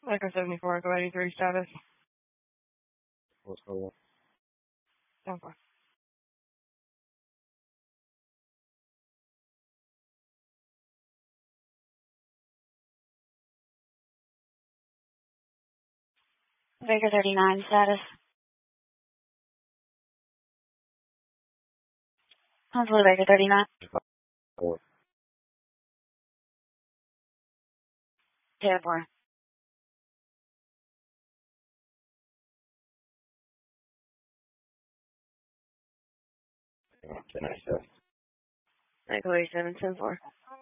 Echo 74, go 83 status. What's going on? 10-4. Baker 39 status. Hopefully Baker 39. 10-4. Can I say? Echo 87, 10-4.